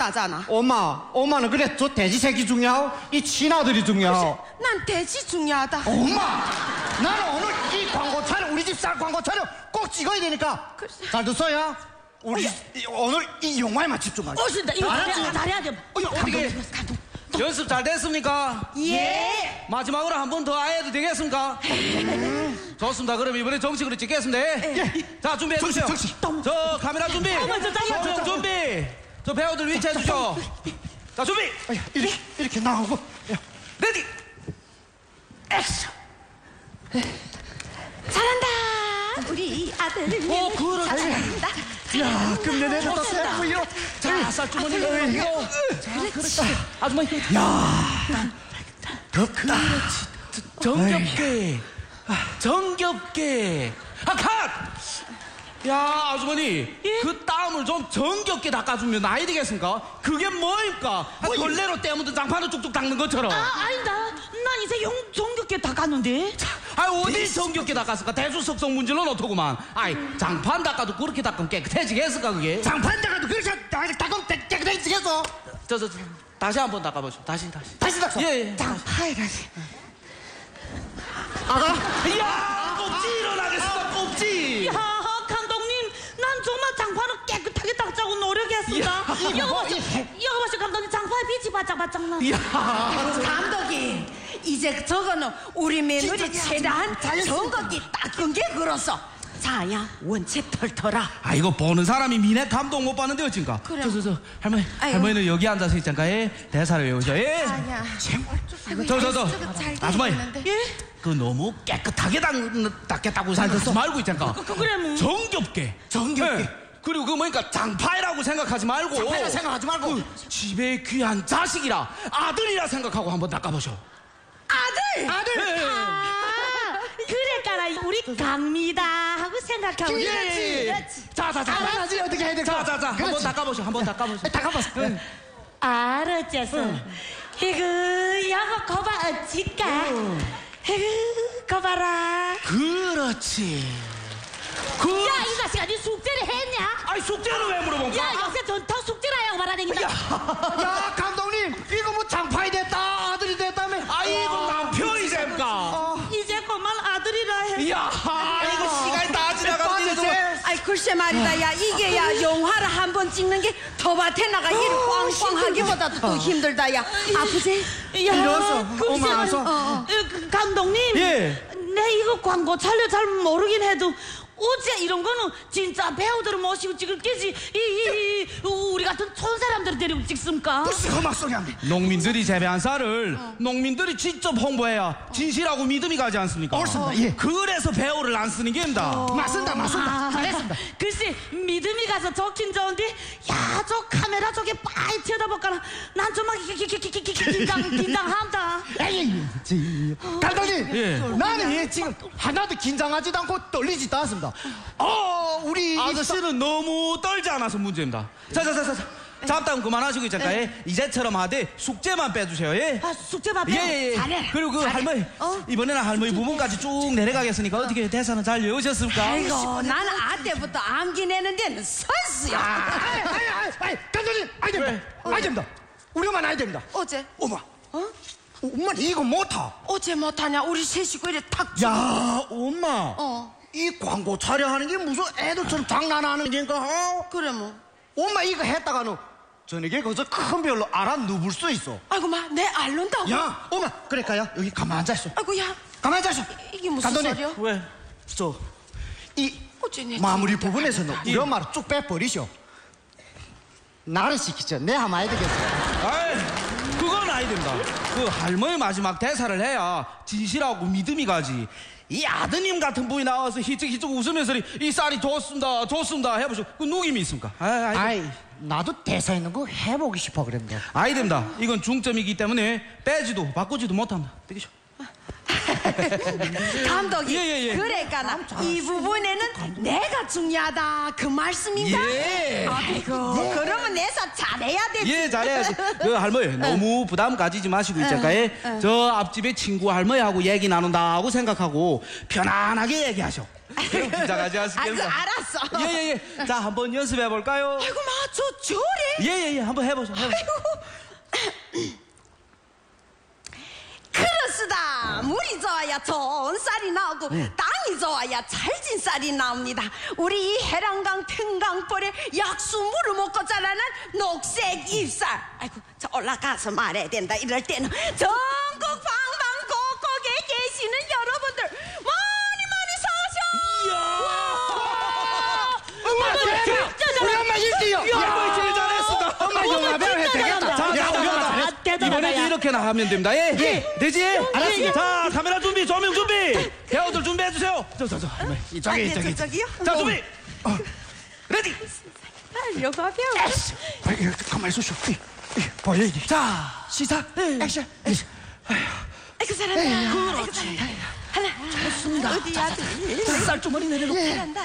중요하다잖아. 엄마는 그래 저 돼지 새끼 중요하고 이 친아들이 중요하고. 난 돼지 중요하다. 엄마, 나는 오늘 이 광고 촬영, 우리 집 쌀 광고 촬영 꼭 찍어야 되니까. 글쎄. 잘 듣어요. 우리 오늘 이 영화에만 집중하자. 어신다 이거 잘해야 돼. 연습 잘 됐습니까? 예. 마지막으로 한 번 더 해도 되겠습니까? 좋습니다. 그럼 이번에 정식으로 찍겠습니다. 자, 준비해 주세요. 정식. 저 카메라 준비. 소영 준비. 저 배우들 위치해 주죠. 자, 준비. 이렇게 나오고. 레디. 액션. 잘한다. 우리 아들. 그렇지. 잘한다. 야, 금년 애들 떴어요. 보여. 자, 쌀주머니 이거. 자, 그렇지. 아줌마 이거. 덥다. 정겹게. 정겹게. 컷! 야, 아주머니. 그 땀을 좀 정겹게 닦아주면 나이 되겠습니까? 그게 뭐입니까? 걸레로 때묻은 장판을 쭉쭉 닦는 것처럼. 아니다. 난 이제 정겹게 다 갔는데. 어디 정겹게 닦았을까? 대수석성 문제는 어떻구만. 장판 닦아도 그렇게 닦으면 깨끗해지겠을까, 그게? 장판 닦아도 그렇게 닦으면 깨끗해지겠어. 저, 다시 한번 닦아보시오. 다시. 다시 닦어. 예. 장판이 다시. 아가? 이야, 꼽지 일어나겠습니다, 꼽지. 야, 감독님, 난 정말 장판을 깨끗하게 닦자고 노력했습니다. 여보 씨, 감독님 장판에 빛이 바짝바짝 나. 이야. 감독이 이제 저거는 우리 며느리 최대한 정겹게 닦은 게 그렇소. 자야 원체 털털아. 이거 보는 사람이 미네 감동 못 받는데 어쩐가? 그래. 저 할머니. 아이고. 할머니는 여기 앉아서 있잖까. 대사를 외우죠. 예. 자야. 저. 아줌마이. 예? 그 너무 깨끗하게 닦겠다고 생각하지 말고 있잖까. 그래 뭐. 정겹게. 예. 그리고 그 뭐니까 장파이라고 생각하지 말고. 장파이라 생각하지 말고. 그 집에 귀한 자식이라 아들이라 생각하고 한번 닦아보셔. 아들. 예. 그러니까 우리 강미다 하고 생각하고. 예. 자. 알아야지 어떻게 해야 될까? 자. 한번 닦아보셔. 닦아봤어. 알았겠어. 이거 여보 거봐 어찌까. 이거 거봐라. 그렇지. 야, 이 자식아, 네 숙제를 했냐? 숙제는 왜 물어본가? 야, 요새 전통 숙제라 하고 말하댕긴다. 야, 감독님, 이거 뭐 장파이 됐다, 아들이 됐다며. 이거 남편이 됩니까? 이제 그만 아들이라 해. 이야, 이거 시간이 다 지나가는데. 아이 글쎄 말이다. 야 이게 야 영화를 한 번 찍는 게 더밭에 나가 일 꽝꽝 하기보다 더 힘들다. 야 아프지? 야, 이러서, 글쎄 엄마 말이야. 와서. 감독님. 예. 내 이거 광고 촬영 잘 모르긴 해도 어째 이런 거는 진짜 배우들을 모시고 찍을 게지 우리 같은 촌 사람들을 데리고 찍습니까? 무슨 험악 소리 하네. 농민들이 재배한 쌀을 농민들이 직접 홍보해야 진실하고 믿음이 가지 않습니까? 옳습니다. 예. 그래서 배우를 안 쓰는 게입니다. 맞습니다. 잘했습니다. 글쎄 믿음이 가서 좋긴 좋은데 야 저 카메라 저게 빠이 쳐다볼까나 난 정말 긴장한다. 감독님, 예. 나는 지금 하나도 긴장하지도 않고 떨리지도 않습니다. 우리 아저씨는 너무 떨지 않아서 문제입니다. 자. 잡담 그만하시고 있잖아요. 이제처럼 하되 숙제만 빼주세요. 예? 숙제만 빼. 예. 잘해. 그리고 그 할머니 이번에는 할머니 부분까지 쭉 내려가겠으니까 어떻게 대사는 잘 외우셨습니까? 아이고 나는 아 때부터 암기 내는 데는 선수야. 감독님, 아이 됩니다. 우리 엄마는 아이 됩니다. 어제 엄마, 엄마는 이거 못하. 어제 못하냐? 우리 셋이 그래 탁. 야, 엄마. 이 이 광고 촬영하는 게 무슨 애들처럼 장난하는 게인가? 그래 뭐. 엄마 이거 했다가는 저녁에 거기서 큰 별로 알아 누울 수 있어. 아이고 마 내 알른다고. 야, 엄마, 그럴까요? 여기 가만 앉아있어. 아이고 야 가만 앉아있어. 이게 무슨 감독님, 소리야? 왜? 이 어째 내 마무리 부분에서는 우리 엄마를 쭉 빼버리셔. 나를 시키죠. 내 하면 아야 되겠어. 그건 아니됩니다. 그 할머니 마지막 대사를 해야 진실하고 믿음이 가지. 이 아드님 같은 분이 나와서 히쩍히쩍 웃으면서 이 쌀이 좋습니다 해보시오. 그 누김이 있습니까? 아이, 나도 대사 있는 거 해보고 싶어 그랬는데. 아니됩니다. 이건 중점이기 때문에 빼지도 바꾸지도 못합니다. 되겠죠? 감독이 예. 그러니까 이 부분에는 내가 중요하다 그 말씀인가? 예. 아이고 그러면 내사 잘해야 되지. 예, 잘해야지. 그 할머니 너무 부담 가지지 마시고 있잖아요. 저 앞집에 친구 할머니하고 얘기 나눈다고 생각하고 편안하게 얘기하셔. 그럼 긴장하지 아이고 않습니까? 알았어. 예예예. 자 한번 연습해 볼까요? 아이고 마저 저래. 예예예. 한번 해보자. 그렇습니다. 물이 좋아야 좋은 쌀이 나오고 땅이 좋아야 잘진 쌀이 나옵니다. 우리 이 해랑강 평강벌에 약수물을 먹고 자라는 녹색 잎쌀. 아이고 저 올라가서 말해야 된다. 이럴 때는 전국 방방곡곡에 계시는 여러분들 많이 많이 사셔. 우리 엄마 1등이요. 야, 제일 잘했습니다. 엄마 영화배우 해도 되겠다. 자, 야, 우리 엄마 잘했어. 이번에도 이렇게나 하면 됩니다. 예? 되지? 알았어요. 자, 카메라 준비, 조명 준비. 배우들 준비해 주세요. 이쪽에. 저기요. 자, 준비. 레디. 영화 배우. 가만히 있으쇼. 보여야지. 자, 시작. 액션. 아이고 잘한다. 그렇지. 하나. 좋습니다. 어디 아들. 쌀주머니 내려놓고. 잘한다.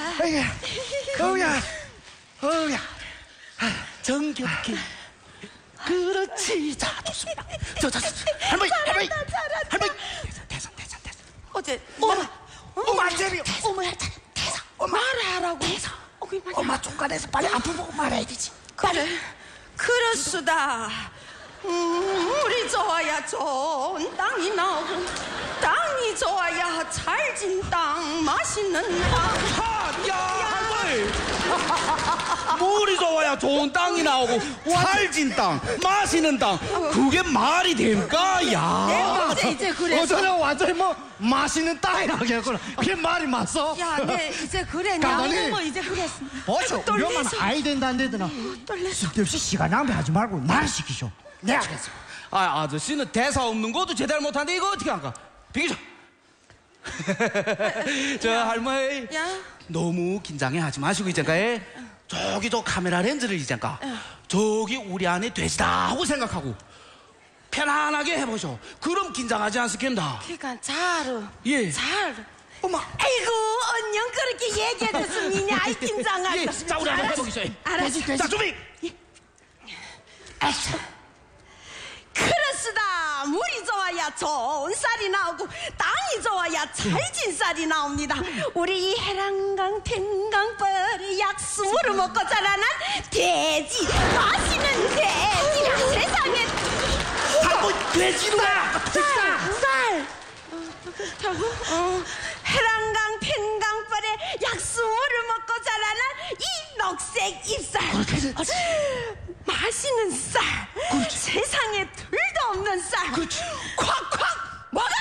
어우야. 정겹게. 그렇지. 자, 좋습니다. 할머니. 잘한다. 어제 엄마 제비요. 어머야 대사. 말하라고. 대사. 엄마 중간에서 빨리 앞을 보고 말해야 되지. 그래. 그렇수다. 물이 좋아야 좋은 땅이 나오고 땅이 좋아야 잘진 땅 맛있는 땅. 야, 할머니. 물이 좋아야 좋은 땅이 나오고 살진 땅, 마시는 땅. 그게 말이 됩니까? 야. 이제 그래. 어서는 완전히 뭐 맛있는 땅이라고 했구나. 그게 말이 맞어? 야, 네 이제 그랬냐? 가만히. 뭐 이제 그랬어. 보쇼. 우리 엄마는 떨려서. 아이 된다 안 되더나. 떨려서. 쓸데없이 시간 낭비하지 말고 말 시키쇼. 내가 그랬어. 아, 아저씨는 대사 없는 것도 제대로 못하는데 이거 어떻게 한가? 비키죠. 저 할머니. 야. 너무 긴장해 하지 마시고 있잖아요. 저기 저 카메라 렌즈를 있잖아. 저기 우리 안에 돼지다 하고 생각하고 편안하게 해보셔. 그럼 긴장하지 않습니다. 그러니까 잘. 예. 잘. 엄마. 아이고 언영 그렇게 얘기해줬으니 아이 긴장하다. 예. 자, 우리 한번 해보겠어요. 알았어. 자, 준비. 그렇습니다. 물이 좋아야 좋은 쌀이 나오고 땅이 좋아야 잘진 쌀이 나옵니다. 우리 이 해랑강 평강벌의 약수물을 먹고 자라는 돼지 맛있는 돼지라 세상에 한번 돼지다. 쌀 해랑강 평강벌의 약수물을 먹고 자라는 이 녹색 잎쌀 맛있는 쌀 세상에 둘도 없는 쌀 콱콱 먹어라.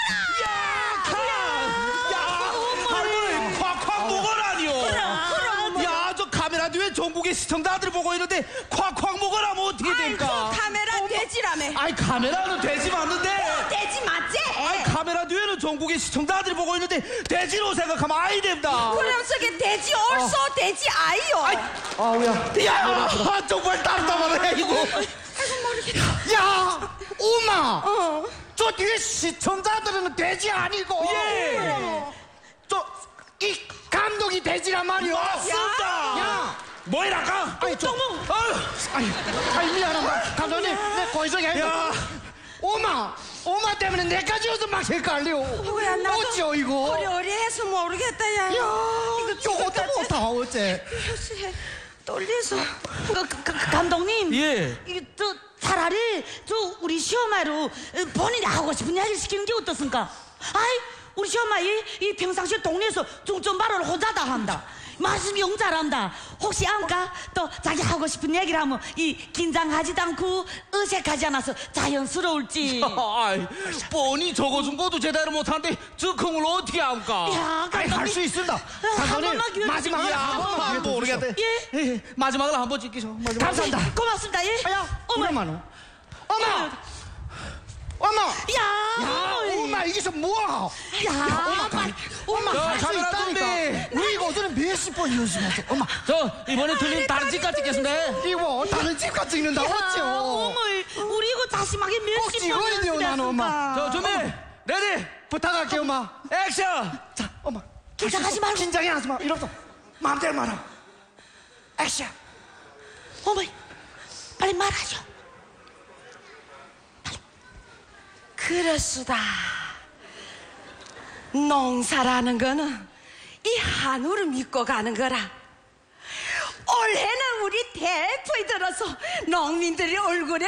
할머니 콱콱 먹으라니요. 그럼. 야, 저 카메라 뒤에 전국의 시청자들이 보고 있는데 콱콱 먹으라면 어떻게 아이고 될까? 카메라 돼지라며. 아이, 카메라는 돼지 맞는데. 돼지 맞지? 아이, 카메라 뒤에는 전국의 시청자들이 보고 있는데 돼지로 생각하면 아이 됩니다. 그럼 저게 돼지 얼쏘 돼지 아이요. 아우야. 야, 정말 답답하네 이거. 아이고 모르겠다. 야, 엄마. 저 뒤에 시청자들은 돼지 아니고. 예. 이 감독이 돼지란 말이오. 맞습니다. 야. 뭐이랄까? 아이, 아이, 미안하다. 감독님, 내 고의적이 아니고. 야. 엄마 때문에 내까지 와서 막 헷갈려. 뭐야 나도 어쩌 이거? 어리어리해서 모르겠다 야. 야, 저것도 못하 어째? 떨려서. 감독님. 예. 이게 저 차라리 저 우리 시어머니로 본인이 하고 싶은 이야기를 시키는 게 어떻습니까? 아이 우리 시어머니 이 평상시에 동네에서 중점 발언을 혼자 다 한다. 말씀 영 잘한다. 혹시 안까 또 자기 하고 싶은 얘기를 하면 이 긴장하지도 않고 어색하지 않아서 자연스러울지. 아이, 뻔히 적어준 것도 제대로 못하는데 즉흥을 어떻게 할까? 야, 아이, 할 수 있습니다. 한 감독님, 번만 기회 마지막으로 주세요. 한 번만 기회 모르겠다. 예. 마지막으로 한번 찍기죠. 감사합니다. 고맙습니다. 예. 어머, 엄마. 야, 엄마 이게서 뭐야? 엄마 저 할 수 카메라 있다니까. 준비. 왜 이거 어제는 몇십 번 연습했어? 엄마 저 이번에 틀린 다른 집까지 찍겠습니다. 이거 다른 집가 찍는다 어째? 어머, 우리 이거 다시마게 꼭 몇십 찍어야 번 돼요, 나는, 엄마. 저 준비. 레디. 부탁할게 엄마. 액션. 자 엄마 긴장하지 말고. 긴장하지 마. 이러서 마음대로 말아. 액션. 어머, 빨리 말하죠. 그렇수다. 농사라는 거는 이 한우를 믿고 가는 거라. 올해는 우리 대포에 들어서 농민들의 얼굴에